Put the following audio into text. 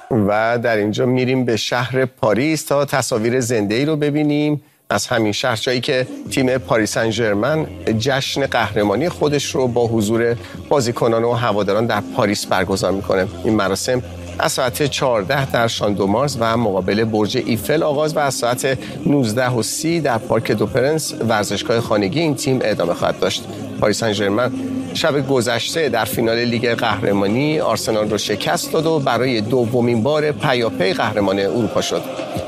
و در اینجا میریم به شهر پاریس تا تصاویر زنده‌ای رو ببینیم از همین شهر، جایی که تیم پاریس سن ژرمن جشن قهرمانی خودش رو با حضور بازیکنان و هواداران در پاریس برگزار میکنه. این مراسم از ساعت 14 در شان دو مارس و مقابل برج ایفل آغاز و از ساعت 19:30 در پارک دو پرنس ورزشگاه خانگی این تیم ادامه خواهد داشت. پاریس سن ژرمن شب گذشته در فینال لیگ قهرمانی آرسنال رو شکست داد و برای دومین بار پیاپی قهرمان اروپا شد.